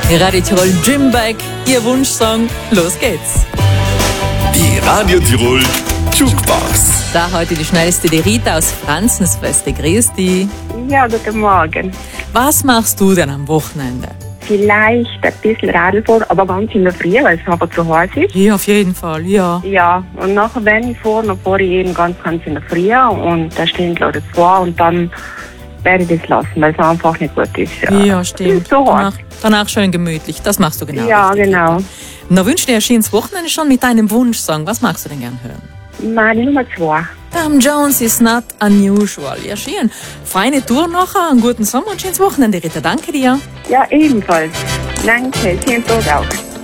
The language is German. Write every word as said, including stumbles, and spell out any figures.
Radio Tirol Dream Bike, Ihr Wunschsong, los geht's. Die Radio Tirol Jukebox. Da heute die schnellste, die Rita aus Franzensfeste. Grüß dich. Ja, guten Morgen. Was machst du denn am Wochenende? Vielleicht ein bisschen Radl fahren, aber ganz in der Früh, weil es aber zu heiß ist. Ja, auf jeden Fall, ja. Ja, und nachher, wenn ich fahre, dann fahre ich eben ganz, ganz in der Früh und da stehen Leute vor und dann werde ich das lassen, weil es einfach nicht gut ist. Ja, ja stimmt. So danach, danach schön gemütlich, das machst du genau. Ja, richtig. genau. Na, wünsche dir ein schönes Wochenende schon mit deinem Wunschsong. Was magst du denn gern hören? Meine Nummer zwei. Tom Jones is not unusual. Ja, schön. Feine Tour nachher, einen guten Sommer und schönes Wochenende, Rita. Danke dir. Ja, ebenfalls. Danke, schönen Tag auch.